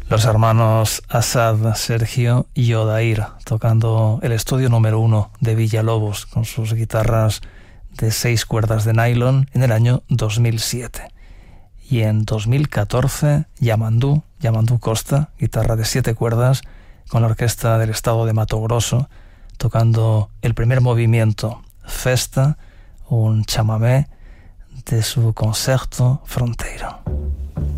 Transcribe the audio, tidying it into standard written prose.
Los hermanos Assad, Sergio y Odair, tocando el estudio número 1 de Villalobos con sus guitarras de 6 cuerdas de nylon en el año 2007. Y en 2014, Yamandú Costa, guitarra de 7 cuerdas, con la orquesta del estado de Mato Grosso, tocando el primer movimiento, Festa, un chamamé de su Concerto Fronteiro.